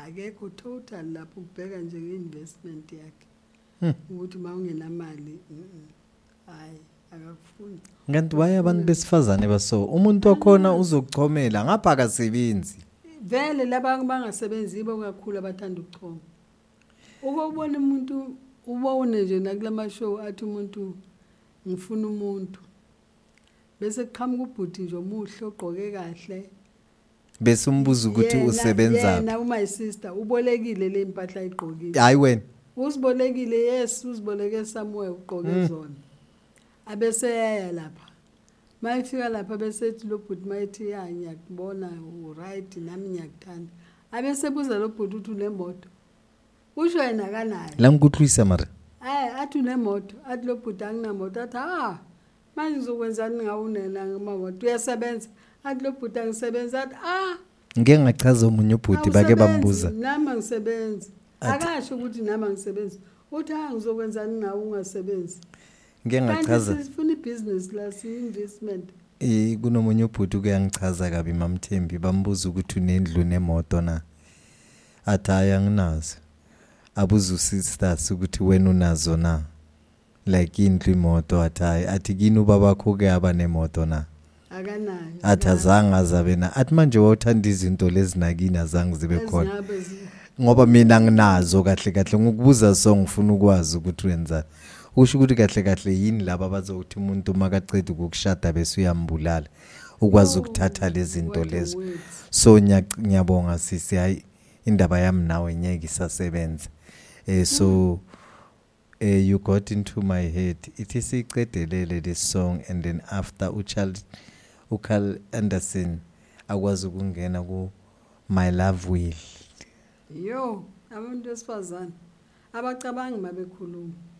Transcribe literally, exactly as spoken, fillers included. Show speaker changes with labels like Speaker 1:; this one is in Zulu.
Speaker 1: akekho total lapho ubheka nje investment yakhe ukuthi mawungenamali hayi akakufuni.
Speaker 2: Kanti baye abantu besifazane baso umuntu wakhona uzokuchomela ngapha akasebenzi.
Speaker 1: Vele laba bangasebenzi ibo kakhulu abathanda ukuchoma. Uba ubona umuntu ubone nje nakulama show athi umuntu ngifuna umuntu bese kuqhamuka ubhuti nje omuhle ogqoke kahle
Speaker 2: bese umbuza ukuthi usebenza
Speaker 1: yena uma sister ubolekile le impahla ayigqokile.
Speaker 2: Hayi wena
Speaker 1: uzibolekile yes uziboleke somewhere ugqoke zona abese yaya lapha mayifika lapha bese ethi lo bhuti mayithi ya ngiyakubona u right nami ngiyakuthanda abese buza lo bhuti uthi unemoto usho yena kanayo
Speaker 2: la ngikuhlisa mara
Speaker 1: eh athi unemoto athi lo bhuti anginamoto athi ah manje uzokwenzani ngawunena ngamamoto uyasebenza athi lo bhuti angisebenza athi ah
Speaker 2: ngeke ngachaza umunye ubhuti bake bambuza
Speaker 1: nami angisebenzi akasho ukuthi nami angisebenzi uthi ah ngizokwenzani ngawe ungasebenzi
Speaker 2: ngeke ngachaza
Speaker 1: sifuna ibusiness la si investment
Speaker 2: eh kunomunye ubhuti kuyangichaza kabi mamthembi bambuza ukuthi unendlu nemoto na athaya nginazo abuza usisters ukuthi wena unazo na like indlu imoto athayi athi kini ubabakho ke aba nemoto na
Speaker 1: akanayo
Speaker 2: athazanga azabena athi manje wawuthanda izinto lezinakini azange zibe khona ngoba mina nginazo kahle kahle ngokubuza so ngifuna ukwazi ukuthi wenza usho ukuthi kahle kahle yini laba bazokuthi umuntu makaqeda ukukushada bese uyambulala ukwazi ukuthatha lezi zinto lezo. So ngiyabonga sisi hayi indaba yami nawe ngeke isasebenza eh so eh you got into my head it is iqedelele this song and then after uCharles uCarl Anderson akwazi ukungena ku My Love Will
Speaker 1: yo abantu besifazana abacabangi mabekhuluma